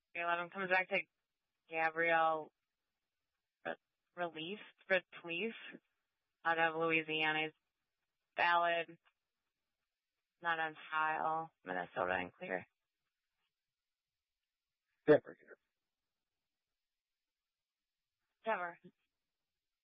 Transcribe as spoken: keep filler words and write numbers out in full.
eleven comes back to Gabrielle Re- Relief, Relief out of Louisiana's ballad, not on file, Minnesota and clear. Never here. Never.